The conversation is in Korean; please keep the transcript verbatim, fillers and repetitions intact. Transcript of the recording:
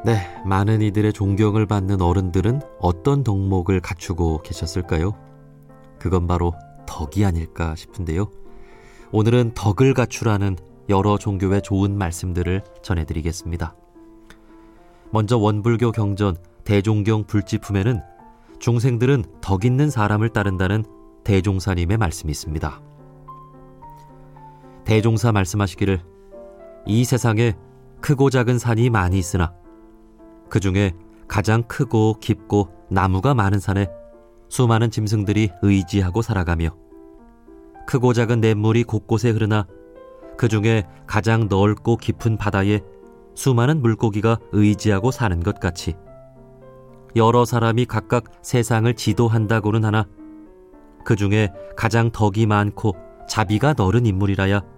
네, 많은 이들의 존경을 받는 어른들은 어떤 덕목을 갖추고 계셨을까요? 그건 바로 덕이 아닐까 싶은데요. 오늘은 덕을 갖추라는 여러 종교의 좋은 말씀들을 전해드리겠습니다. 먼저 원불교 경전 대종경 불지품에는 중생들은 덕 있는 사람을 따른다는 대종사님의 말씀이 있습니다. 대종사 말씀하시기를 이 세상에 크고 작은 산이 많이 있으나 그 중에 가장 크고 깊고 나무가 많은 산에 수많은 짐승들이 의지하고 살아가며 크고 작은 냇물이 곳곳에 흐르나 그 중에 가장 넓고 깊은 바다에 수많은 물고기가 의지하고 사는 것 같이 여러 사람이 각각 세상을 지도한다고는 하나 그 중에 가장 덕이 많고 자비가 너른 인물이라야